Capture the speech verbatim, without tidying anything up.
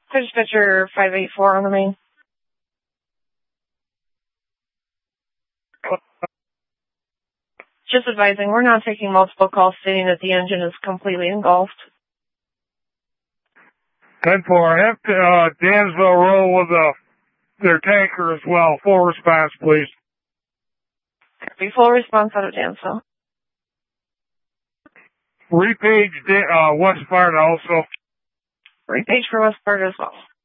Dispatcher five eight four on the main. Just advising, we're now taking multiple calls stating that the engine is completely engulfed. ten four, have to, uh, Dansville roll with uh, their tanker as well. Full response, please. Be full response out of Dansville. Repage uh, West Sparta also. Repage for West Sparta as well.